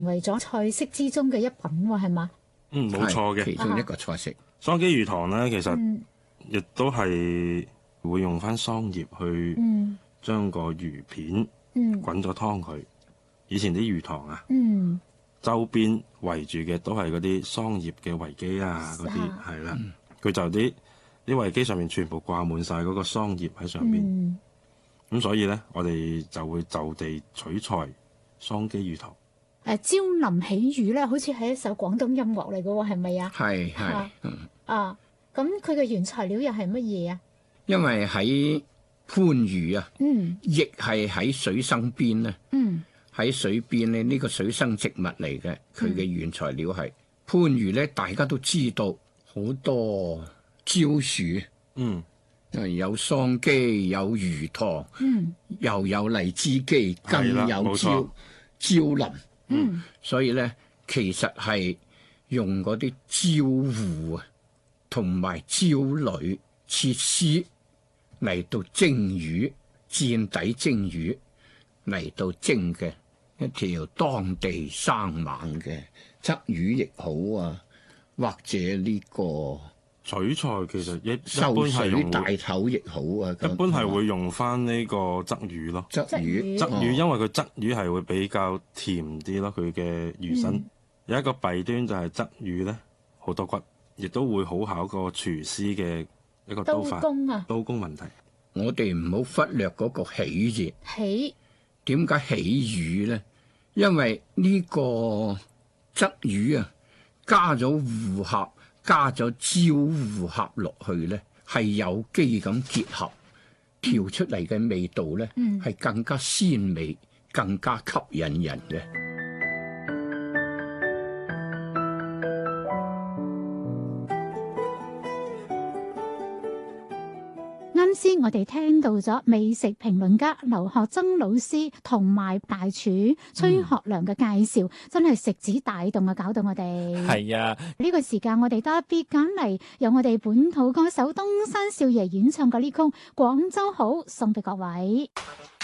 為咗菜式之中嘅一品喎，係嘛？ 冇錯嘅， 其中一個菜式。 桑基魚塘咧，其實亦都係會用翻桑葉去將個魚片滾咗湯佢。以前啲魚塘啊，周邊圍住嘅都係嗰啲桑葉嘅圍基啊，嗰啲係啦，佢就啲圍基上面全部掛滿晒嗰個桑葉喺上邊。咁所以咧，我哋就會就地取材桑基魚塘。 朝林喜魚咧，好似係一首廣東音樂嚟嘅喎，係咪啊？ 係咁佢嘅原材料又係乜嘢啊？ 因為喺番禺啊，亦係喺水生邊咧，喺水邊咧，呢個水生植物嚟嘅，佢嘅原材料係番禺咧，大家都知道好多蕉樹，有桑基，有魚塘，又有荔枝基，更有蕉林，所以咧，其實係用嗰啲蕉糊啊，同埋蕉蕊切絲嚟到蒸魚，墊底蒸魚嚟到蒸嘅一條當地生猛嘅鯽魚亦好啊，或者呢個取材其實一收水大頭亦好啊， 一般係會用翻呢個鯽魚咯。 鯽魚因為佢鯽魚係會比較甜啲咯，佢嘅魚身。有一個弊端就係鯽魚咧好多骨，亦都會好考個廚師嘅一個刀法刀工問題。 我哋唔好忽略嗰個喜字。 喜點解喜魚咧？因為呢個鯽魚啊，加咗芋殼，加咗蕉芋殼落去咧，係有機咁結合，調出嚟嘅味道咧，係更加鮮美，更加吸引人嘅。 啱先我哋聽到咗美食評論家劉學曾老師同埋大廚崔學良嘅介紹，真係食指大動啊！搞到我哋係啊！ 呢個時間我哋特別揀嚟由我哋本土歌手東山少爺演唱嘅呢曲《廣州好》送俾各位。